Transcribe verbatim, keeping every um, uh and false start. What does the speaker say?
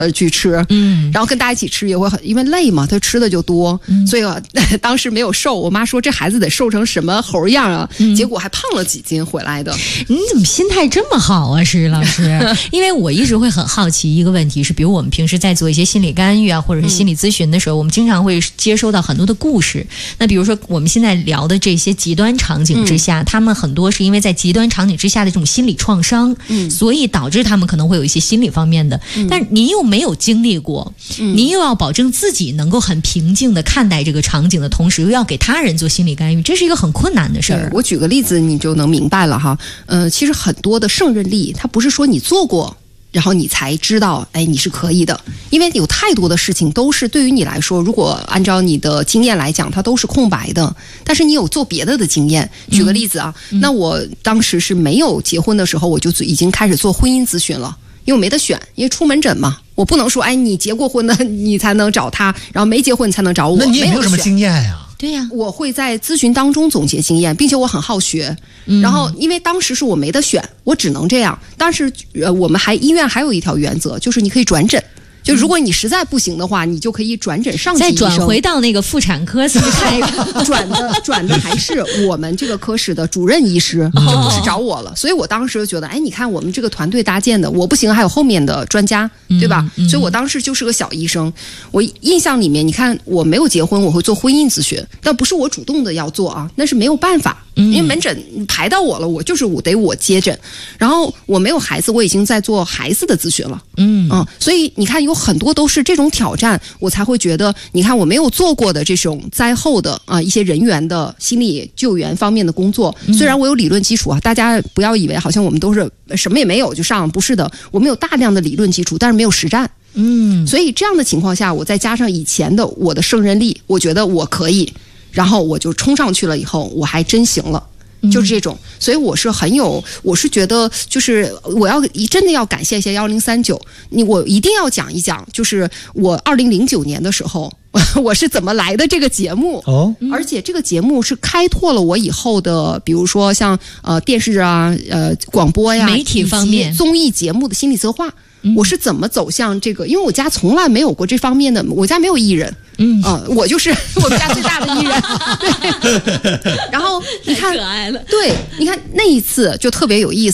呃去吃，嗯，然后跟大家一起吃也会很，因为累嘛，他吃的就多，嗯、所以、啊、当时没有瘦。我妈说这孩子得瘦成什么猴样啊，嗯、结果还胖了几斤回来的。 你怎么心态这么好啊，石老师？因为我一直会很好奇一个问题是，比如我们平时在做一些心理干预啊，或者是心理咨询的时候，嗯、我们经常会接收到很多的故事。那比如说我们现在聊的这些极端场景之下，嗯、他们很多是因为在极端场景之下的这种心理创伤，嗯、所以导致他们可能会有一些心理方面的。嗯、但您又没有经历过，嗯、您又要保证自己能够很平静的看待这个场景的同时，又要给他人做心理干预，这是一个很困难的事儿。 我举个例子你就能明白了哈。呃，其实很多的胜任力，它不是说你做过然后你才知道哎你是可以的，因为有太多的事情都是对于你来说，如果按照你的经验来讲它都是空白的，但是你有做别的的经验。举个例子啊，嗯、那我当时是没有结婚的时候，我就已经开始做婚姻咨询了，因为我没得选，因为出门诊嘛，我不能说哎你结过婚的你才能找他，然后没结婚你才能找我。 那你也没有什么经验呀。 对呀、啊， 我会在咨询当中总结经验，并且我很好学。嗯、然后，因为当时是我没得选，我只能这样。但是，呃，我们还医院还有一条原则，就是你可以转诊。就如果你实在不行的话，你就可以转诊上级医生， 再转回到那个妇产科去看。 转的转的还是我们这个科室的主任医师，就不是找我了。所以我当时就觉得，哎，你看我们这个团队搭建的，我不行，还有后面的专家，对吧？嗯嗯、所以我当时就是个小医生。我印象里面，你看我没有结婚，我会做婚姻咨询，但不是我主动的要做啊，那是没有办法。因为门诊排到我了，我就是我得我接诊。然后我没有孩子，我已经在做孩子的咨询了。嗯嗯，所以你看有很多都是这种挑战，我才会觉得，你看我没有做过的这种灾后的啊、呃、一些人员的心理救援方面的工作。虽然我有理论基础啊，大家不要以为好像我们都是什么也没有就上，不是的，我们有大量的理论基础，但是没有实战。嗯，所以这样的情况下，我再加上以前的我的胜任力，我觉得我可以。然后我就冲上去了，以后我还真行了，就是这种。所以我是很有，我是觉得就是我要真的要感谢一下幺零三九，你我一定要讲一讲，就是我二零零九年的时候，我是怎么来的这个节目哦，而且这个节目是开拓了我以后的，比如说像呃电视啊、呃广播呀、 媒体方面、 综艺节目的心理策划。我是怎么走向这个？因为我家从来没有过这方面的，我家没有艺人，嗯啊、呃，我就是我们家最大的艺人。对，然后你看， 可爱了。 对，你看那一次就特别有意思。